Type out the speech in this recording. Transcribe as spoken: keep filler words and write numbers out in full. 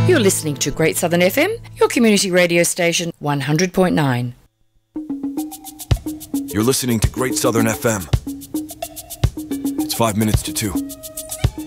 You're listening to Great Southern F M, your community radio station, one hundred point nine. You're listening to Great Southern F M. It's five minutes to two.